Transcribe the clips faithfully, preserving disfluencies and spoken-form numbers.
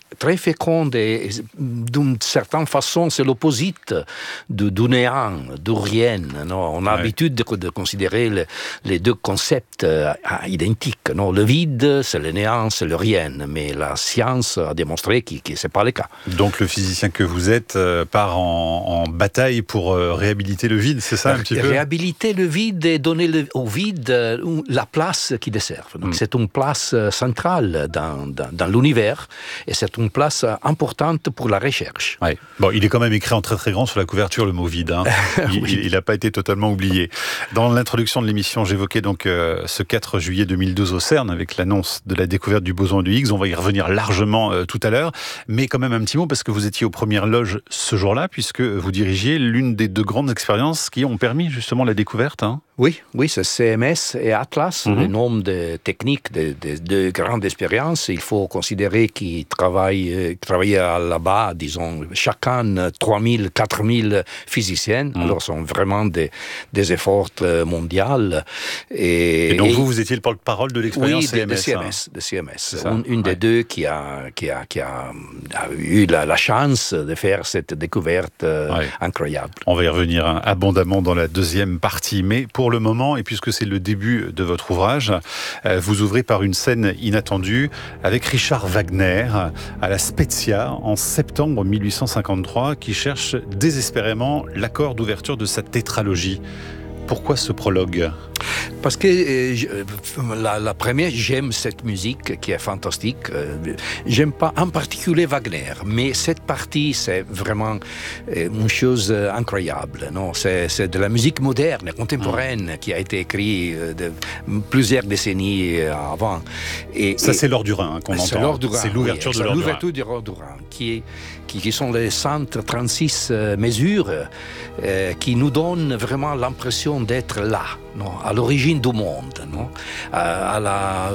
très féconde et, et d'une certaine façon, c'est l'opposite du, du néant, du rien. Non? On a ouais. l'habitude de, de considérer le, les deux concepts euh, identiques. Non? Le vide, c'est le néant, c'est le rien. Mais la science a démontré que, que ce n'est pas le cas. Donc le physicien que vous êtes euh, part en, en bataille pour euh, réhabiliter le vide, c'est ça un petit peu ? Réhabiliter le vide et donner le, au vide euh, la place qui déserve. Donc, mm. C'est une place euh, centrale dans, dans, dans l'univers et c'est une place euh, importante pour la recherche. Ouais. Bon, il est quand même écrit en très très grand sur la couverture le mot vide. Hein. Il n'a oui. pas été totalement oublié. Dans l'introduction de l'émission, j'évoquais donc euh, ce quatre juillet deux mille douze au CERN avec l'annonce de la découverte du boson de Higgs. On va y revenir largement euh, tout à l'heure. Mais quand même un petit mot parce que vous étiez aux premières loges ce jour-là puisque vous dirigiez l'une des deux grandes expériences qui ont permis justement la découverte. Hein. Oui, oui, c'est C M S et Atlas, mm-hmm. le nom de techniques de, de, de grandes expériences. Il faut considérer qu'ils travaillent, euh, travaillent là-bas, disons, chacun trois mille, quatre mille physiciens. Mm. Alors, ce sont vraiment des, des efforts euh, mondiaux. Et, et donc, et, vous, vous étiez le porte-parole de l'expérience oui, C M S. Oui, de C M S. Hein. De C M S. Ça, une une ouais. des deux qui a, qui a, qui a, a eu la, la chance de faire cette découverte euh, ouais. incroyable. On va y revenir hein, abondamment dans la deuxième partie, mais pour Pour le moment, et puisque c'est le début de votre ouvrage, euh, vous ouvrez par une scène inattendue avec Richard Wagner à la Spezia en septembre mille huit cent cinquante-trois, qui cherche désespérément l'accord d'ouverture de sa tétralogie. Pourquoi ce prologue ? Parce que euh, je, la, la première, j'aime cette musique qui est fantastique. Euh, j'aime pas en particulier Wagner, mais cette partie, c'est vraiment euh, une chose incroyable. Non, c'est, c'est de la musique moderne, contemporaine, mmh. qui a été écrite euh, de, plusieurs décennies avant. Et, Ça, et, c'est l'Or du Rhin hein, qu'on c'est entend. Du Rhin, c'est l'ouverture oui, de l'Or du Rhin. L'ouverture du Rhin, du Rhin qui, est, qui, qui sont les cent trente-six euh, mesures euh, qui nous donnent vraiment l'impression d'être là. Non, à l'origine du monde. Non? À la,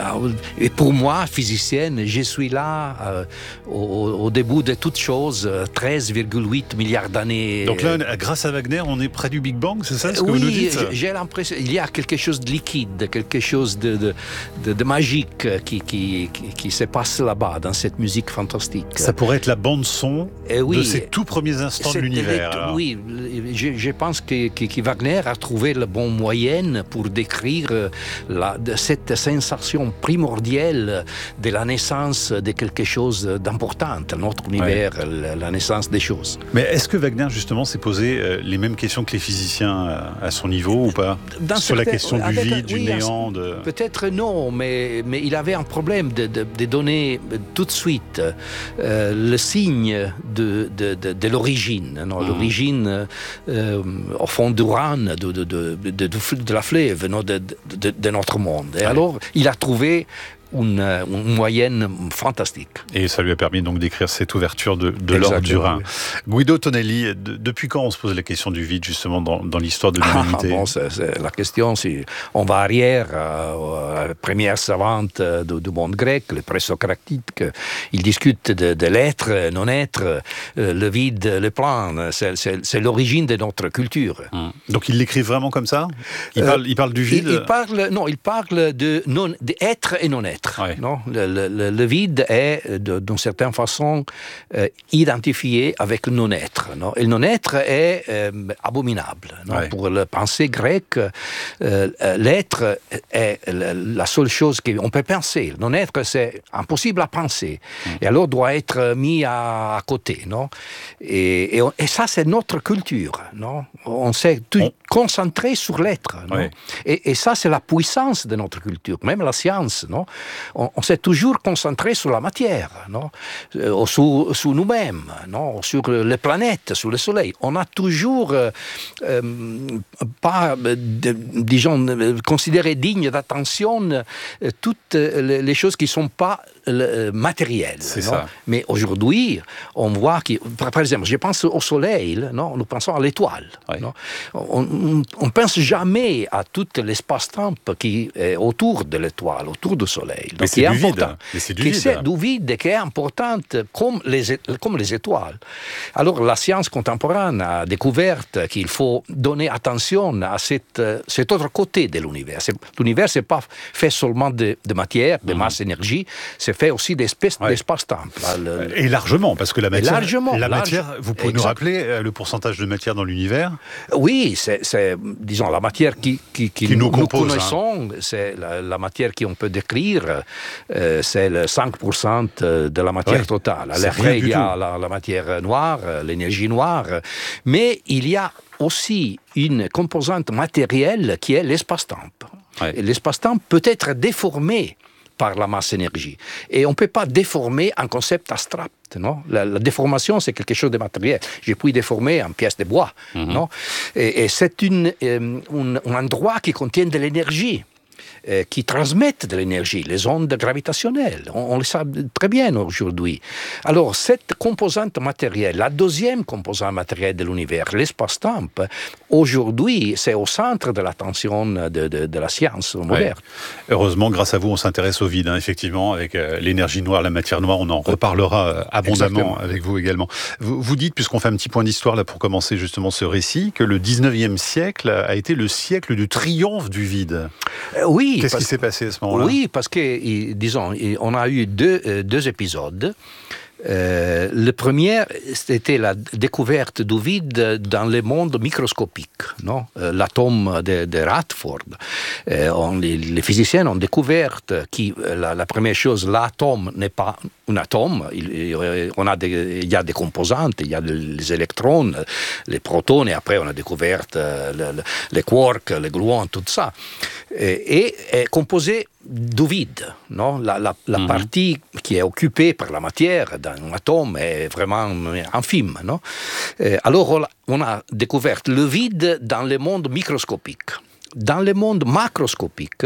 et pour moi, physicienne, je suis là euh, au, au début de toutes choses, treize virgule huit milliards d'années. Donc là, grâce à Wagner, on est près du Big Bang, c'est ça ce que oui, vous nous dites ? j'ai l'impression qu'il y a quelque chose de liquide, quelque chose de, de, de, de magique qui, qui, qui, qui se passe là-bas, dans cette musique fantastique. Ça pourrait être la bande-son et oui, de ces tout premiers instants de l'univers. Les, oui, je, je pense que, que, que Wagner a trouvé le bon moyen pour décrire la, cette sensation primordiale de la naissance de quelque chose d'important, notre univers, ouais. la, la naissance des choses. Mais est-ce que Wagner, justement, s'est posé euh, les mêmes questions que les physiciens à, à son niveau ou pas ? Dans Sur certains, la question du vide, oui, du néant de... Peut-être non, mais, mais il avait un problème de, de, de donner tout de suite euh, le signe de, de, de, de l'origine. Non, mmh. L'origine, euh, au fond du Rhin, de, de, de, de, de, de la fleuve non, de, de, de notre monde. Et ouais. alors, il a trouvé une, une moyenne fantastique. Et ça lui a permis donc d'écrire cette ouverture de, de l'Or du Rhin. Oui. Guido Tonelli, de, depuis quand on se pose la question du vide justement dans, dans l'histoire de l'humanité ? ah, bon, c'est, c'est, La question, c'est on va arrière euh, à la première savante du, du monde grec, le présocratique. Ils discutent de, de l'être, non-être, euh, le vide, le plan. C'est, c'est, c'est l'origine de notre culture. Hum. Donc il l'écrit vraiment comme ça ? Il, euh, parle, il parle du vide ? il, il parle, Non, il parle de, non, de être et non-être. Ouais. Non, le, le, le vide est, de, d'une certaine façon, euh, identifié avec le non-être. Non? Et le non-être est euh, abominable. Non? Ouais. Pour la pensée grecque, euh, l'être est la seule chose qu'on peut penser. Le non-être, c'est impossible à penser. Mmh. Et alors, doit être mis à, à côté. Non? Et, et, et ça, c'est notre culture. Non? On s'est tout on... concentré sur l'être. Ouais. Et, et ça, c'est la puissance de notre culture. Même la science, non? On, on s'est toujours concentré sur la matière, non, euh, sur, sur nous-mêmes, non, sur les planètes, sur le Soleil. On a toujours euh, euh, pas, de, disons, considéré dignes d'attention euh, toutes les, les choses qui ne sont pas euh, matérielles. C'est non? Ça. Mais aujourd'hui, on voit que, par exemple, je pense au Soleil, non, nous pensons à l'étoile. Oui. Non? On ne pense jamais à tout l'espace-temps qui est autour de l'étoile, autour du Soleil. Donc, mais c'est du vide. Mais c'est du vide. C'est du vide qui est importante comme les, comme les étoiles. Alors la science contemporaine a découvert qu'il faut donner attention à cette, cet autre côté de l'univers. C'est, l'univers n'est pas fait seulement de, de matière, de mmh. masse, d'énergie, c'est fait aussi d'espèces ouais. d'espace-temps. Le... Et largement, parce que la matière, largement, la large... matière vous pouvez exact. nous rappeler le pourcentage de matière dans l'univers? Oui, c'est, c'est disons, la matière qui, qui, qui, qui nous, nous, compose, nous connaissons, hein. C'est la, la matière qu'on peut décrire, euh, c'est le cinq pour cent de la matière ouais. totale. Après, il y a la, la matière noire, l'énergie noire, mais il y a aussi une composante matérielle qui est l'espace-temps. Ouais. Et l'espace-temps peut être déformé par la masse énergie. Et on ne peut pas déformer un concept abstract. Non? La, la déformation, c'est quelque chose de matériel. Je puis déformer une pièce de bois. Mm-hmm. Non? Et, et c'est une, euh, un, un endroit qui contient de l'énergie, euh, qui transmettent de l'énergie, les ondes gravitationnelles. On, on le sait très bien aujourd'hui. Alors, cette composante matérielle, la deuxième composante matérielle de l'univers, l'espace-temps, aujourd'hui, c'est au centre de l'attention de, de, de la science moderne. Ouais. Heureusement, grâce à vous, on s'intéresse au vide, hein, effectivement, avec euh, l'énergie noire, la matière noire. On en reparlera euh, abondamment Exactement. Avec vous également. Vous, vous dites, puisqu'on fait un petit point d'histoire là pour commencer justement ce récit, que le dix-neuvième siècle a été le siècle du triomphe du vide. Euh, oui. Qu'est-ce qui s'est passé à ce moment-là? Oui, parce que, disons, on a eu deux, deux épisodes. Euh, le premier, c'était la découverte du vide dans le monde microscopique, non? Euh, l'atome de, de Rutherford. Euh, on, les, les physiciens ont découvert que la, la première chose, l'atome n'est pas un atome. Il, on a des, il y a des composantes, il y a les électrons, les protons, et après on a découvert euh, le, le, les quarks, les gluons, tout ça. Et, et est composé du vide, non? La, la, la mm-hmm. partie qui est occupée par la matière dans un atome est vraiment infime, non? Et alors on a, on a découvert le vide dans le monde microscopique. Dans le monde macroscopique,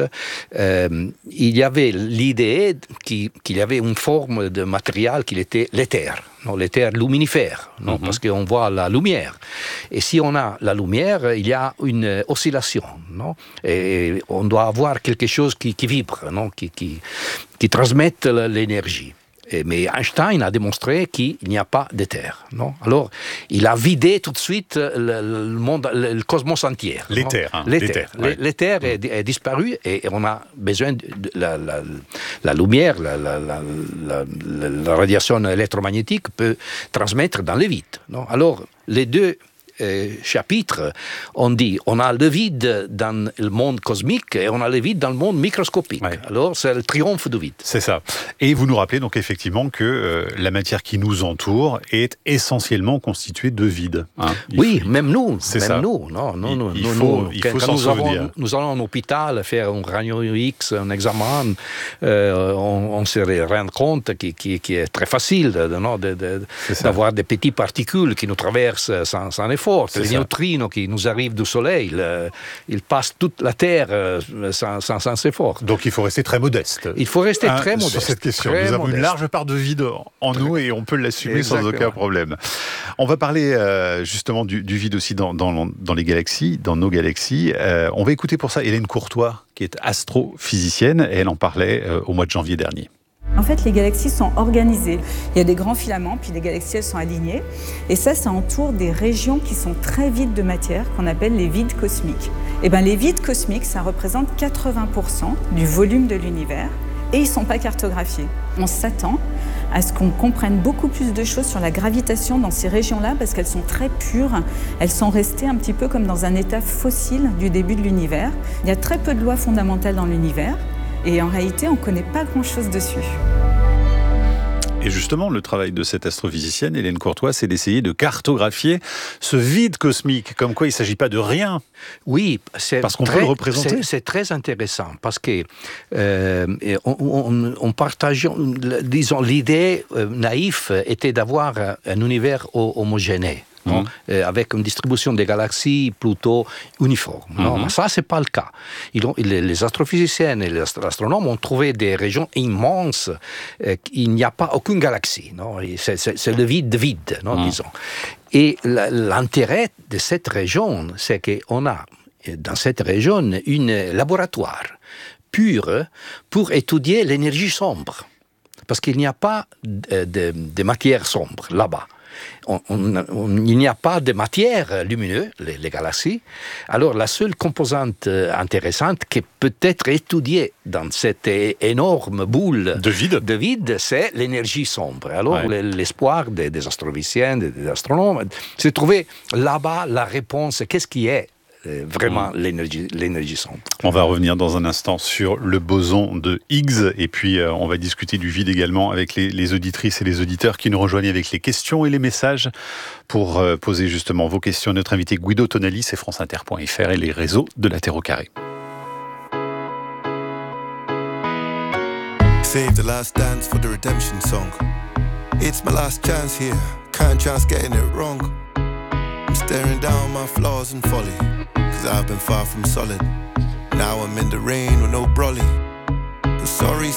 euh, il y avait l'idée qu'il, qu'il y avait une forme de matériel qui était l'éther, non, l'éther luminifère, non, mm-hmm. parce qu'on voit la lumière. Et si on a la lumière, il y a une oscillation, non, et on doit avoir quelque chose qui, qui vibre, non, qui, qui, qui transmette l'énergie. Mais Einstein a démontré qu'il n'y a pas d'éther, non? Alors, il a vidé tout de suite le, le monde, le, le cosmos entier. L'éther. Hein, l'éther. L'éther, ouais. l'éther est, est disparu et on a besoin de, de la, la, la lumière, la, la, la, la, la radiation électromagnétique peut transmettre dans le vide, non? Alors, les deux Euh, chapitre, on dit on a le vide dans le monde cosmique et on a le vide dans le monde microscopique. Ouais. Alors, c'est le triomphe du vide. C'est ça. Et vous nous rappelez donc effectivement que euh, la matière qui nous entoure est essentiellement constituée de vide. Hein. Oui, faut... même nous. C'est même ça. nous. Non, non, il, nous, il nous, faut, nous, il quand, faut quand s'en nous souvenir. Avons, nous allons en hôpital faire un rayon X, un examen, euh, on, on se rend compte qu'il qui, qui est très facile de, non, de, de, d'avoir des petites particules qui nous traversent sans, sans effort. C'est les neutrinos qui nous arrivent du Soleil, le, ils passent toute la Terre euh, sans, sans, sans effort. Donc il faut rester très modeste. Il faut rester hein, très modeste. Sur cette question, très nous avons modeste. Une large part de vide en nous et on peut l'assumer Exactement. Sans aucun problème. On va parler euh, justement du, du vide aussi dans, dans, dans les galaxies, dans nos galaxies. Euh, on va écouter pour ça Hélène Courtois, qui est astrophysicienne, et elle en parlait euh, au mois de janvier dernier. En fait, les galaxies sont organisées. Il y a des grands filaments, puis les galaxies elles sont alignées. Et ça, ça entoure des régions qui sont très vides de matière, qu'on appelle les vides cosmiques. Et bien, les vides cosmiques, ça représente quatre-vingts pour cent du volume de l'univers. Et ils ne sont pas cartographiés. On s'attend à ce qu'on comprenne beaucoup plus de choses sur la gravitation dans ces régions-là, parce qu'elles sont très pures. Elles sont restées un petit peu comme dans un état fossile du début de l'univers. Il y a très peu de lois fondamentales dans l'univers. Et en réalité, on ne connaît pas grand-chose dessus. Et justement, le travail de cette astrophysicienne, Hélène Courtois, c'est d'essayer de cartographier ce vide cosmique, comme quoi il ne s'agit pas de rien. Oui, c'est parce qu'on très, peut le représenter. C'est, c'est très intéressant, parce que euh, on, on, on partage, disons, l'idée euh, naïve était d'avoir un univers homogène. Non? Mmh. Euh, avec une distribution des galaxies plutôt uniforme. Mmh. Non? Mais ça, ce n'est pas le cas. Ils ont, les, les astrophysiciens et les astronomes ont trouvé des régions immenses. Euh, il n'y a pas aucune galaxie. Non? C'est, c'est, c'est le vide vide, non? Mmh. Disons. Et la, l'intérêt de cette région, c'est qu'on a dans cette région un laboratoire pur pour étudier l'énergie sombre. Parce qu'il n'y a pas de, de, de matière sombre là-bas. on, on, on, il n'y a pas de matière lumineuse, les, les galaxies. Alors la seule composante intéressante qui peut être étudiée dans cette énorme boule de vide, de vide c'est l'énergie sombre. Alors ouais. l'espoir des, des astrophysiciens, des, des astronomes, c'est de trouver là-bas la réponse, qu'est-ce qui est vraiment l'énergie, l'énergie sombre. On va revenir dans un instant sur le boson de Higgs et puis euh, on va discuter du vide également avec les, les auditrices et les auditeurs qui nous rejoignent avec les questions et les messages pour euh, poser justement vos questions. Notre invité Guido Tonali, c'est France Inter point F R et les réseaux de la Terre au carré. Save the last dance for the redemption song. It's my last chance here, can't chance getting it wrong. I'm staring down my flaws and folly, cause I've been far from solid. Now I'm in the rain with no brolly. The sorry